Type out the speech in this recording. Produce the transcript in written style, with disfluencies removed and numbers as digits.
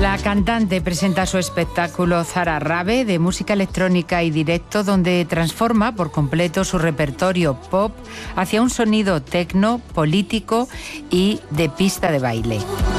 La cantante presenta su espectáculo Zara Rabe de música electrónica y directo, donde transforma por completo su repertorio pop hacia un sonido tecno, político y de pista de baile.